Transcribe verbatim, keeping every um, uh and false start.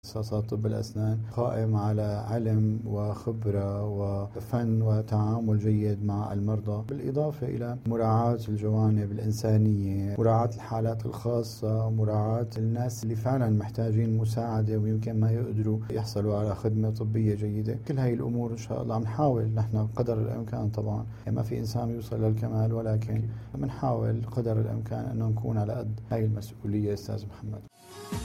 اختصاصات طب الأسنان قائم على علم وخبرة وفن وتعامل جيد مع المرضى، بالإضافة إلى مراعاة الجوانب الإنسانية، مراعاة الحالات الخاصة، مراعاة الناس اللي فعلا محتاجين مساعدة ويمكن ما يقدروا يحصلوا على خدمة طبية جيدة. كل هاي الأمور إن شاء الله بنحاول نحن قدر الإمكان، طبعا ما في إنسان يوصل للكمال، ولكن بنحاول قدر الإمكان أنه نكون على قد هاي المسؤولية. أستاذ محمد.